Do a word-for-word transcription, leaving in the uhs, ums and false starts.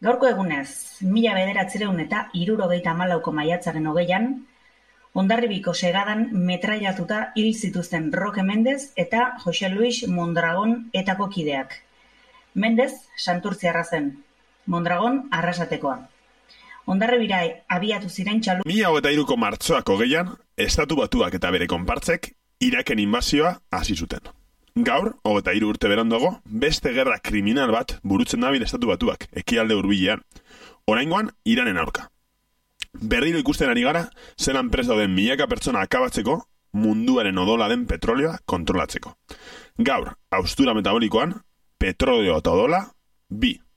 Gaurko egunez, mila bederatziehun eta hirurogeita hamalauko maiatzaren hogeian, Hondarribiko segadan metrailatuta hil zituzten Roque Mendez eta Jose Luis Mondragon etako kideak. Mendez santurtziarra zen, Mondragon Arrasatekoa. Hondarribira abiatu ziren txalu... Mila hogeita hiruko martxoak hogeian, Estatu Batuak eta bere konpartzek Iraken inbazioa hasi zuten. Gaur, hogeita hiru urte beranduago, beste gerra kriminal bat burutzen dabil Estatu Batuak, ekialde hurbilean. Oraingoan, Iranen aurka. Berriro ikusten ari gara, zelan prest dauden milaka pertsona akabatzeko, munduaren odola den petrolioa kontrolatzeko. Gaur, haustura metabolikoan, petrolio eta odola, bi.